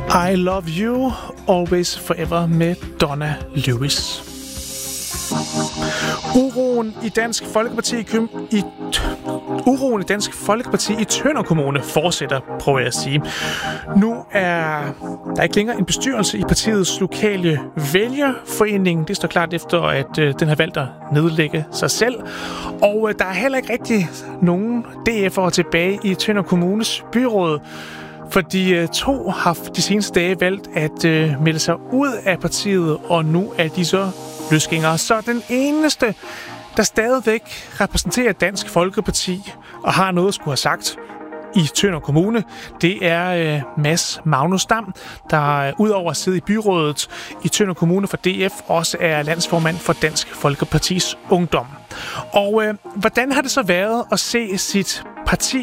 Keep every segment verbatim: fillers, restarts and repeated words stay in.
I Love You, Always Forever med Donna Lewis. Uroen i Dansk Folkeparti i, i Uroen i Dansk Folkeparti i Tønder Kommune fortsætter, prøver jeg at sige. Nu er der ikke længere en bestyrelse i partiets lokale vælgerforening. Det står klart efter, at øh, den har valgt at nedlægge sig selv. Og øh, der er heller ikke rigtig nogen D F'ere tilbage i Tønder Kommunes byråd. For de to har de seneste dage valgt at øh, melde sig ud af partiet, og nu er de så løsgængere. Så den eneste, der stadigvæk repræsenterer Dansk Folkeparti og har noget at skulle have sagt i Tønder Kommune, det er øh, Mads Magnus Dam, der øh, udover at sidde i byrådet i Tønder Kommune for D F, også er landsformand for Dansk Folkepartis Ungdom. Og øh, hvordan har det så været at se sit parti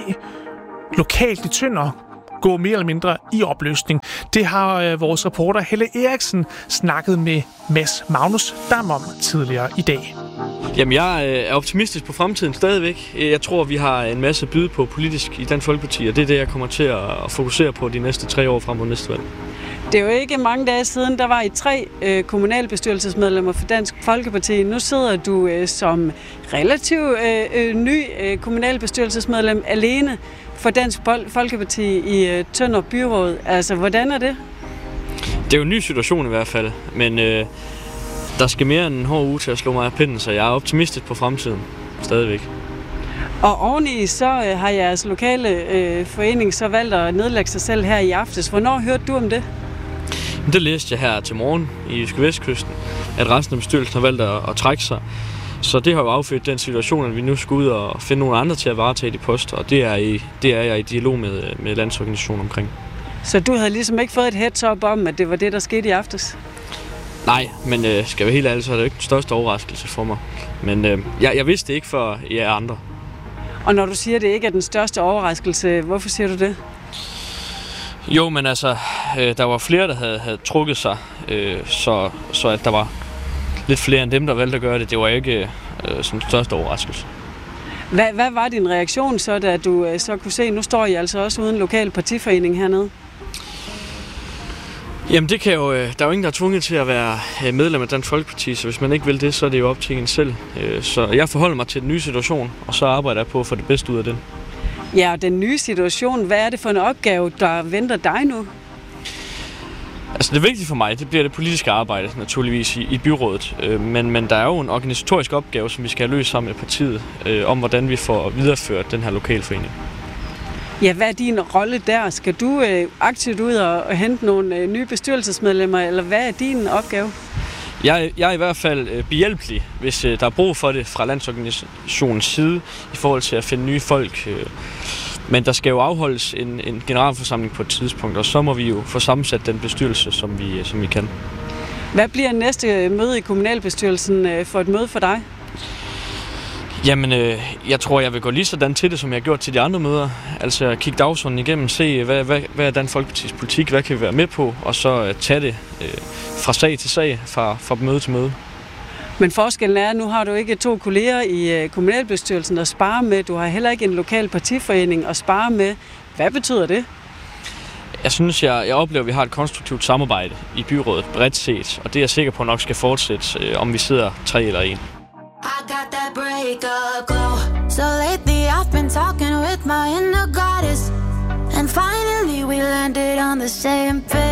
lokalt i Tønder gå mere eller mindre i opløsning? Det har øh, vores reporter Helle Eriksen snakket med Mads Magnus Dam om tidligere i dag. Jamen, jeg er optimistisk på fremtiden stadigvæk. Jeg tror, vi har en masse at byde på politisk i Dansk Folkeparti, og det er det, jeg kommer til at fokusere på de næste tre år frem mod næste valg. Det er jo ikke mange dage siden, der var I tre øh, kommunalbestyrelsesmedlemmer for Dansk Folkeparti. Nu sidder du øh, som relativt øh, øh, ny øh, kommunalbestyrelsesmedlem alene for Dansk Folkeparti i øh, Tønder Byråd. Altså, hvordan er det? Det er jo en ny situation i hvert fald, men øh, der skal mere end en hård uge til at slå mig af pinden, så jeg er optimistisk på fremtiden stadigvæk. Og oveni så øh, har jeres lokale øh, forening så valgt at nedlægge sig selv her i aftes. Hvornår hørte du om det? Det læste jeg her til morgen i Jyske Vestkysten, at resten af bestyrelsen har valgt at, at trække sig. Så det har jo affødt den situation, at vi nu skal ud og finde nogle andre til at varetage de poster, og det er, i, det er jeg i dialog med, med landsorganisationen omkring. Så du havde ligesom ikke fået et heads up om, at det var det, der skete i aftes? Nej, men øh, skal jeg være helt ærlig, så er det ikke den største overraskelse for mig. Men øh, jeg, jeg vidste det ikke for jer andre. Og når du siger, at det ikke er den største overraskelse, hvorfor siger du det? Jo, men altså, øh, der var flere, der havde, havde trukket sig, øh, så, så at der var lidt flere end dem, der valgte at gøre det. Det var ikke øh, sådan den største overraskelse. Hvad, hvad var din reaktion så, da du øh, så kunne se, nu står I altså også uden lokal partiforening hernede? Jamen det kan jo, der er jo ingen, der er tvunget til at være medlem af Dansk Folkeparti, så hvis man ikke vil det, så er det jo op til en selv. Så jeg forholder mig til den nye situation, og så arbejder jeg på at få det bedste ud af den. Ja, og den nye situation, hvad er det for en opgave, der venter dig nu? Altså det vigtige for mig, det bliver det politiske arbejde, naturligvis, i, i byrådet. Men, men der er jo en organisatorisk opgave, som vi skal have løst sammen med partiet, om hvordan vi får videreført den her lokalforening. Ja, hvad er din rolle der? Skal du øh, aktivt ud og, og hente nogle øh, nye bestyrelsesmedlemmer, eller hvad er din opgave? Jeg, jeg er i hvert fald øh, behjælpelig, hvis øh, der er brug for det fra landsorganisationens side, i forhold til at finde nye folk. Øh. Men der skal jo afholdes en, en generalforsamling på et tidspunkt, og så må vi jo få sammensat den bestyrelse, som vi, som vi kan. Hvad bliver næste møde i kommunalbestyrelsen øh, for et møde for dig? Jamen, øh, jeg tror, jeg vil gå lige sådan til det, som jeg har gjort til de andre møder. Altså kigge dagsordenen igennem, se, hvad, hvad, hvad er Dansk Folkepartis politik, hvad kan vi være med på, og så øh, tage det øh, fra sag til sag, fra, fra møde til møde. Men forskellen er, at nu har du ikke to kolleger i øh, kommunalbestyrelsen at spare med. Du har heller ikke en lokal partiforening at spare med. Hvad betyder det? Jeg synes, jeg, jeg oplever, at vi har et konstruktivt samarbejde i byrådet bredt set, og det er jeg sikker på nok skal fortsætte, øh, om vi sidder tre eller en. I got that breakup glow. So lately I've been talking with my inner goddess, and finally we landed on the same page.